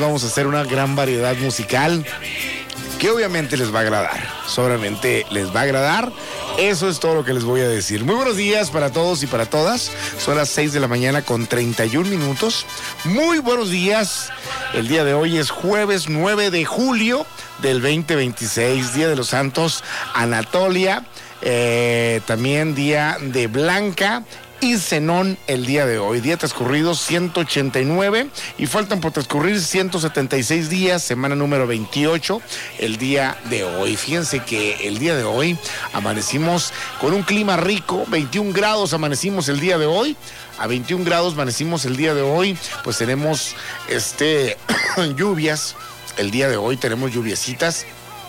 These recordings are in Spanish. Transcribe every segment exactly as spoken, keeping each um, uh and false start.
vamos a hacer una gran variedad musical que obviamente les va a agradar, seguramente les va a agradar. Eso es todo lo que les voy a decir. Muy buenos días para todos y para todas. Son las seis de la mañana con treinta y un minutos. Muy buenos días. El día de hoy es jueves nueve de julio del veinte veintiséis, Día de los Santos Anatolia, eh, también Día de Blanca y Zenón el día de hoy. Día transcurrido ciento ochenta y nueve y faltan por transcurrir ciento setenta y seis días, semana número veintiocho, el día de hoy. Fíjense que el día de hoy amanecimos con un clima rico, veintiún grados amanecimos el día de hoy. A veintiún grados amanecimos el día de hoy, pues tenemos este lluvias. El día de hoy tenemos lluviecitas.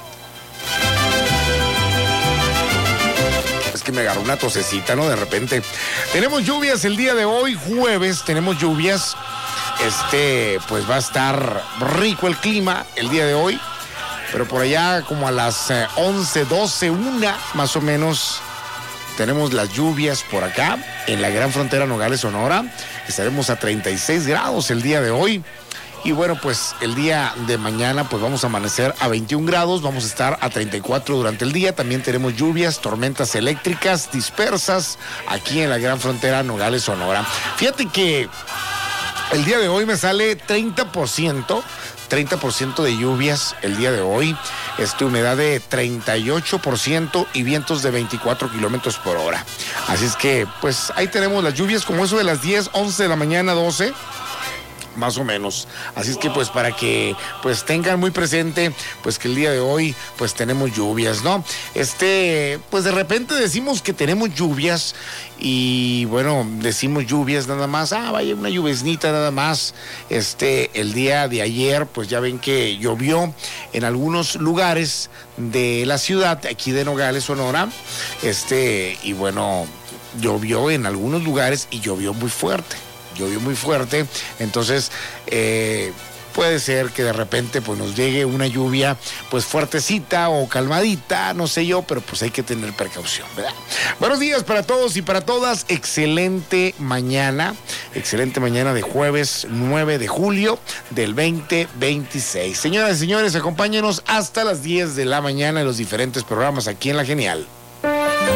Que me agarró una tosecita, ¿no? De repente. Tenemos lluvias el día de hoy, jueves, tenemos lluvias. Este, pues va a estar rico el clima el día de hoy. Pero por allá como a las eh, once, doce, una, más o menos, tenemos las lluvias por acá, en la gran frontera Nogales, Sonora. Estaremos a treinta y seis grados el día de hoy. Y bueno, pues el día de mañana pues vamos a amanecer a veintiún grados, vamos a estar a treinta y cuatro durante el día. También tenemos lluvias, tormentas eléctricas dispersas aquí en la gran frontera Nogales, Sonora. Fíjate que el día de hoy me sale treinta por ciento, treinta por ciento de lluvias el día de hoy, este, humedad de treinta y ocho por ciento y vientos de veinticuatro kilómetros por hora. Así es que pues ahí tenemos las lluvias como eso de las diez, once de la mañana, doce. Más o menos. Así es que pues para que pues tengan muy presente pues que el día de hoy pues tenemos lluvias, ¿no? Este, pues de repente decimos que tenemos lluvias y bueno, decimos lluvias nada más, ah, vaya una lluviznita nada más. Este, el día de ayer pues ya ven que llovió en algunos lugares de la ciudad, aquí de Nogales, Sonora. Este, y bueno, llovió en algunos lugares y llovió muy fuerte. Llovió muy fuerte, entonces eh, puede ser que de repente pues nos llegue una lluvia pues fuertecita o calmadita, no sé yo, pero pues hay que tener precaución, ¿verdad? Buenos días para todos y para todas, excelente mañana, excelente mañana de jueves nueve de julio del veinte veintiséis. Señoras y señores, acompáñenos hasta las diez de la mañana en los diferentes programas aquí en La Genial.